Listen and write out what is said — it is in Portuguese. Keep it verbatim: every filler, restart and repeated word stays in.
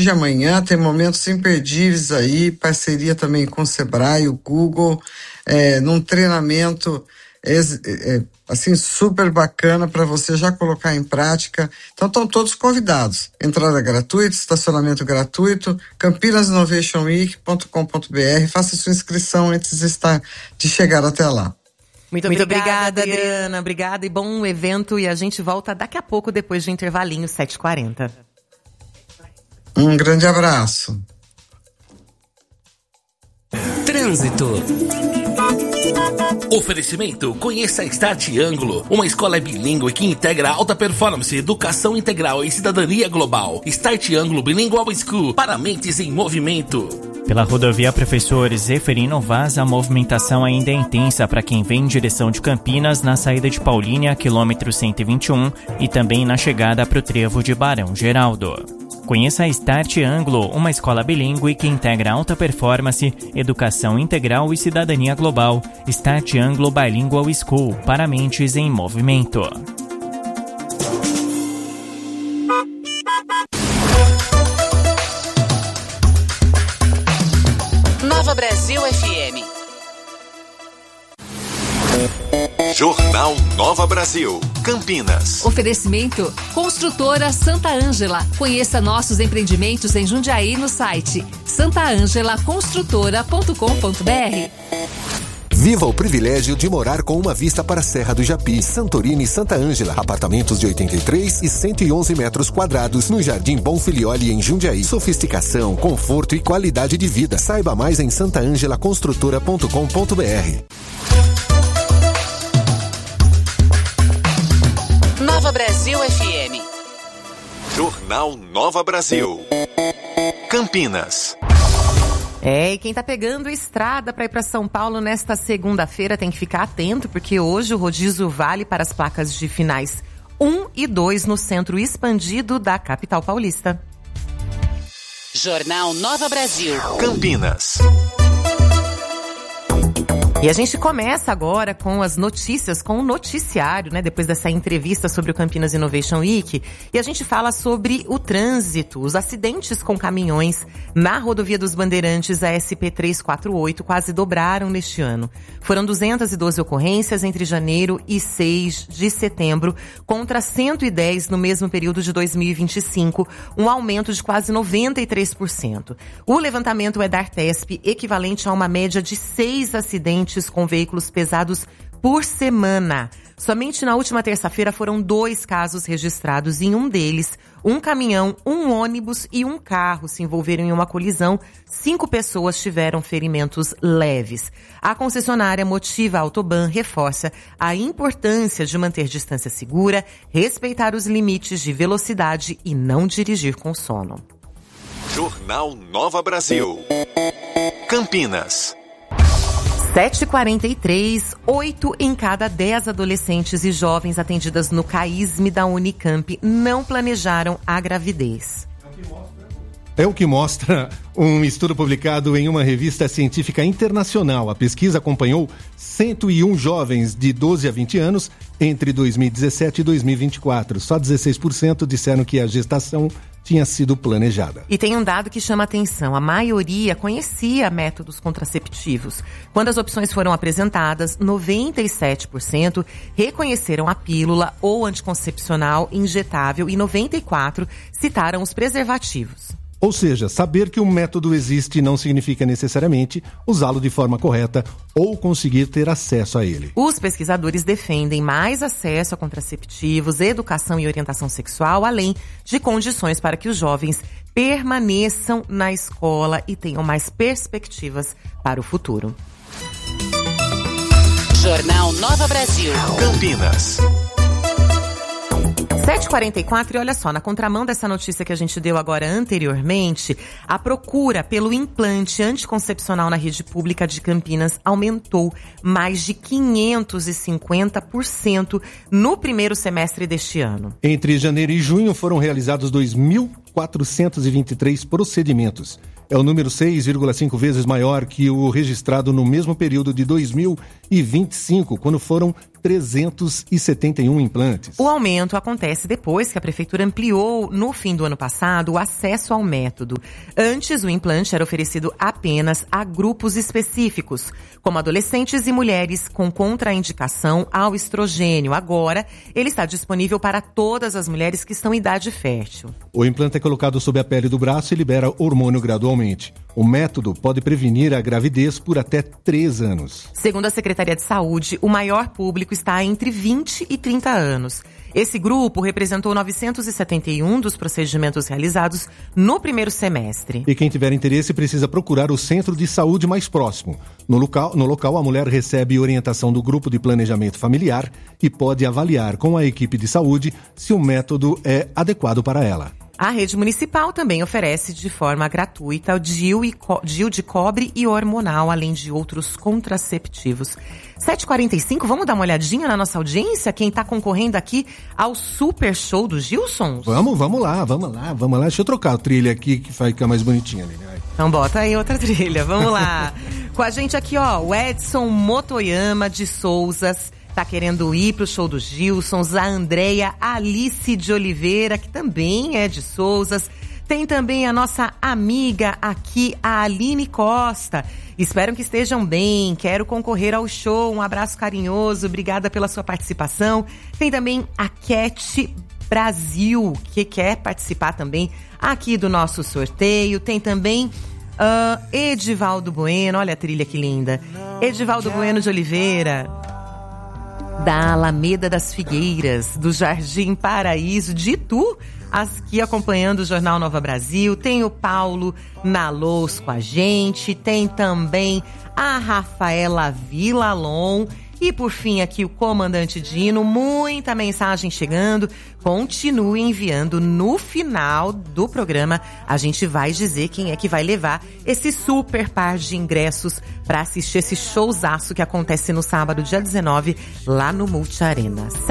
de amanhã tem momentos imperdíveis aí, parceria também com o Sebrae, o Google, é, num treinamento é, é, assim super bacana para você já colocar em prática. Então estão todos convidados. Entrada gratuita, estacionamento gratuito, campinas innovation week ponto com ponto b r. Faça sua inscrição antes de, estar, de chegar até lá. Muito, Muito obrigada, obrigada, Adriana. Obrigada e bom evento. E a gente volta daqui a pouco, depois do intervalinho, sete e quarenta. Um grande abraço. Trânsito. Oferecimento: conheça a Start Ângulo, uma escola bilíngue que integra alta performance, educação integral e cidadania global. Start Ângulo Bilingual School, para mentes em movimento. Pela rodovia Professor Zeferino Vaz, a movimentação ainda é intensa para quem vem em direção de Campinas na saída de Paulínia, quilômetro cento e vinte e um, e também na chegada para o trevo de Barão Geraldo. Conheça a Start Ângulo, uma escola bilíngue que integra alta performance, educação integral e cidadania global. Start Ângulo Bilingual School, para mentes em movimento. Nova Brasil F M. Jornal Nova Brasil, Campinas. Oferecimento: Construtora Santa Ângela. Conheça nossos empreendimentos em Jundiaí no site santa ângela construtora ponto com ponto b r. Viva o privilégio de morar com uma vista para a Serra do Japi, Santorini e Santa Ângela. Apartamentos de oitenta e três e cento e onze metros quadrados no Jardim Bonfilioli, em Jundiaí. Sofisticação, conforto e qualidade de vida. Saiba mais em santa ângela construtora ponto com ponto b r. Nova Brasil F M. Jornal Nova Brasil, Campinas. É, e quem tá pegando estrada para ir para São Paulo nesta segunda-feira tem que ficar atento, porque hoje o rodízio vale para as placas de finais um e dois no centro expandido da capital paulista. Jornal Nova Brasil, Campinas. E a gente começa agora com as notícias, com o noticiário, né? Depois dessa entrevista sobre o Campinas Innovation Week. E a gente fala sobre o trânsito, os acidentes com caminhões na rodovia dos Bandeirantes, a S P trezentos e quarenta e oito, quase dobraram neste ano. Foram duzentas e doze ocorrências entre janeiro e seis de setembro, contra cento e dez no mesmo período de dois mil e vinte e cinco, um aumento de quase noventa e três por cento. O levantamento é da Artesp, equivalente a uma média de seis acidentes com veículos pesados por semana. Somente na última terça-feira foram dois casos registrados. Em um deles, um caminhão, um ônibus e um carro se envolveram em uma colisão. Cinco pessoas tiveram ferimentos leves. A concessionária Motiva Autoban reforça a importância de manter distância segura, respeitar os limites de velocidade e não dirigir com sono. Jornal Nova Brasil, Campinas. sete e quarenta e três, oito em cada dez adolescentes e jovens atendidas no CAISM da Unicamp não planejaram a gravidez. É o que mostra um estudo publicado em uma revista científica internacional. A pesquisa acompanhou cento e um jovens de doze a vinte anos entre dois mil e dezessete e dois mil e vinte e quatro. Só dezesseis por cento disseram que a gestação tinha sido planejada. E tem um dado que chama atenção. A maioria conhecia métodos contraceptivos. Quando as opções foram apresentadas, noventa e sete por cento reconheceram a pílula ou anticoncepcional injetável e noventa e quatro por cento citaram os preservativos. Ou seja, saber que um método existe não significa necessariamente usá-lo de forma correta ou conseguir ter acesso a ele. Os pesquisadores defendem mais acesso a contraceptivos, educação e orientação sexual, além de condições para que os jovens permaneçam na escola e tenham mais perspectivas para o futuro. Jornal Nova Brasil, Campinas. sete e quarenta e quatro, e olha só, na contramão dessa notícia que a gente deu agora anteriormente, a procura pelo implante anticoncepcional na rede pública de Campinas aumentou mais de quinhentos e cinquenta por cento no primeiro semestre deste ano. Entre janeiro e junho foram realizados dois mil quatrocentos e vinte e três procedimentos. É o número seis vírgula cinco vezes maior que o registrado no mesmo período de dois mil e vinte e cinco, quando foram trezentos e setenta e um implantes. O aumento acontece depois que a prefeitura ampliou, no fim do ano passado, o acesso ao método. Antes, o implante era oferecido apenas a grupos específicos, como adolescentes e mulheres com contraindicação ao estrogênio. Agora, ele está disponível para todas as mulheres que estão em idade fértil. O implante é colocado sob a pele do braço e libera hormônio gradualmente. O método pode prevenir a gravidez por até três anos. Segundo a Secretaria de Saúde, o maior público está entre vinte e trinta anos. Esse grupo representou novecentos e setenta e um dos procedimentos realizados no primeiro semestre. E quem tiver interesse precisa procurar o centro de saúde mais próximo. No local, no local, a mulher recebe orientação do grupo de planejamento familiar e pode avaliar com a equipe de saúde se o método é adequado para ela. A rede municipal também oferece de forma gratuita o D I U, e co- D I U de cobre e hormonal, além de outros contraceptivos. sete e quarenta e cinco, vamos dar uma olhadinha na nossa audiência? Quem está concorrendo aqui ao Super Show do Gilson? Vamos, vamos lá, vamos lá, vamos lá. Deixa eu trocar a trilha aqui que vai ficar mais bonitinha ali, né? Então bota aí outra trilha, vamos lá. Com a gente aqui, ó, o Edson Motoyama de Souzas. Tá querendo ir pro show dos Gilsons, a Andréia Alice de Oliveira, que também é de Souzas. Tem também a nossa amiga aqui, a Aline Costa. Espero que estejam bem, quero concorrer ao show, um abraço carinhoso, obrigada pela sua participação. Tem também a Cat Brasil, que quer participar também aqui do nosso sorteio. Tem também uh, Edivaldo Bueno, olha a trilha que linda. Edivaldo Bueno de Oliveira, da Alameda das Figueiras, do Jardim Paraíso, de Itu, aqui acompanhando o Jornal Nova Brasil. Tem o Paulo Nalous com a gente, tem também a Rafaela Villalon e, por fim, aqui o comandante Dino. Muita mensagem chegando, continue enviando. No final do programa, a gente vai dizer quem é que vai levar esse super par de ingressos para assistir esse showzaço que acontece no sábado, dia dezenove, lá no Multi Arena.